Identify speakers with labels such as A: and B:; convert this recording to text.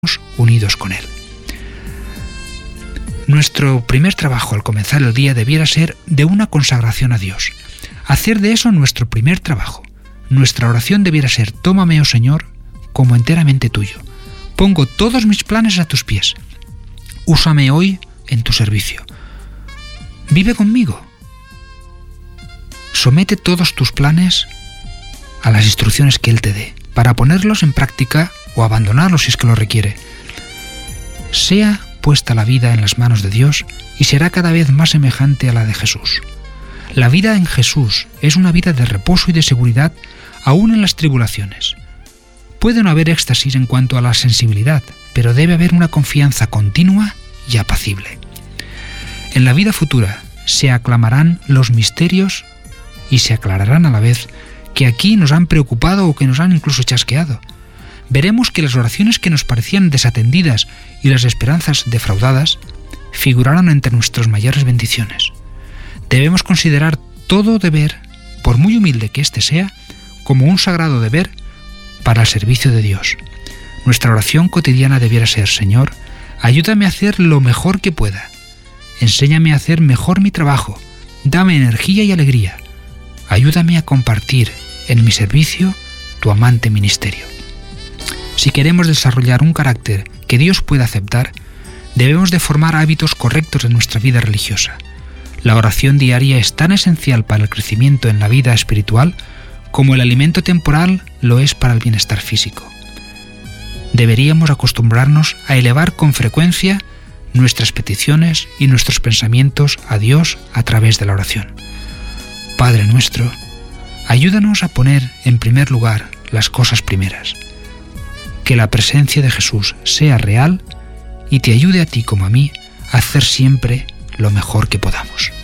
A: unidos con Él. Nuestro primer trabajo al comenzar el día debiera ser de una consagración a Dios. Hacer de eso nuestro primer trabajo. Nuestra oración debiera ser: tómame, oh Señor, como enteramente tuyo. Pongo todos mis planes a tus pies. Úsame hoy en tu servicio. Vive conmigo. Somete todos tus planes a las instrucciones que Él te dé, para ponerlos en práctica o abandonarlos si es que lo requiere. Sea puesta la vida en las manos de Dios y será cada vez más semejante a la de Jesús. La vida en Jesús es una vida de reposo y de seguridad aún en las tribulaciones. Puede no haber éxtasis en cuanto a la sensibilidad, pero debe haber una confianza continua y apacible. En la vida futura se aclamarán los misterios y se aclararán a la vez que aquí nos han preocupado o que nos han incluso chasqueado. Veremos que las oraciones que nos parecían desatendidas y las esperanzas defraudadas figuraron entre nuestras mayores bendiciones. Debemos considerar todo deber, por muy humilde que éste sea, como un sagrado deber para el servicio de Dios. Nuestra oración cotidiana debiera ser: Señor, ayúdame a hacer lo mejor que pueda. Enséñame a hacer mejor mi trabajo. Dame energía y alegría. Ayúdame a compartir en mi servicio tu amante ministerio. Si queremos desarrollar un carácter que Dios pueda aceptar, debemos de formar hábitos correctos en nuestra vida religiosa. La oración diaria es tan esencial para el crecimiento en la vida espiritual como el alimento temporal lo es para el bienestar físico. Deberíamos acostumbrarnos a elevar con frecuencia nuestras peticiones y nuestros pensamientos a Dios a través de la oración. Padre nuestro, ayúdanos a poner en primer lugar las cosas primeras. Que la presencia de Jesús sea real y te ayude a ti como a mí a hacer siempre lo mejor que podamos.